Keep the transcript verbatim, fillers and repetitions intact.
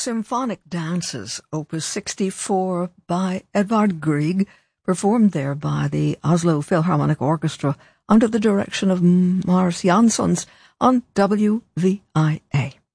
Symphonic Dances, Opus sixty-four by Edvard Grieg, performed there by the Oslo Philharmonic Orchestra under the direction of Mars Janssons on W V I A.